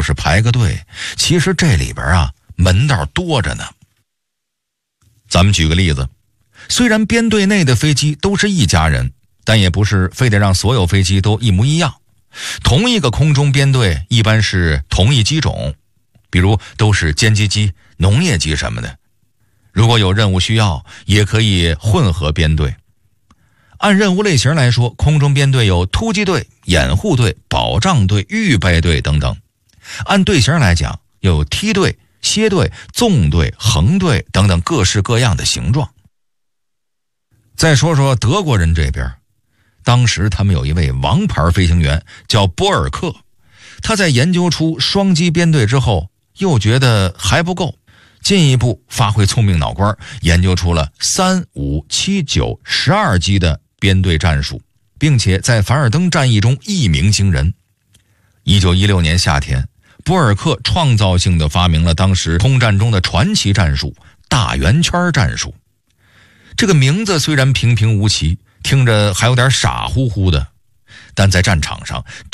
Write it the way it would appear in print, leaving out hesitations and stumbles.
就是排个队，其实这里边啊门道多着呢。咱们举个例子，虽然编队内的飞机都是一家人，但也不是非得让所有飞机都一模一样。同一个空中编队一般是同一机种，比如都是歼击机、农业机什么的。如果有任务需要，也可以混合编队。按任务类型来说，空中编队有突击队、掩护队、保障队、预备队等等。按队形来讲，又有梯队、歇队、纵队、横队等等各式各样的形状。再说说德国人这边，当时他们有一位王牌飞行员叫波尔克，他在研究出双机编队之后，又觉得还不够，进一步发挥聪明脑瓜，研究出了3、5、7、9、12机的编队战术，并且在凡尔登战役中一鸣惊人。1916年夏天，波尔克创造性地发明了当时空战中的传奇战术——大圆圈战术。这个名字虽然平平无奇，听着还有点傻乎乎的，但在战场上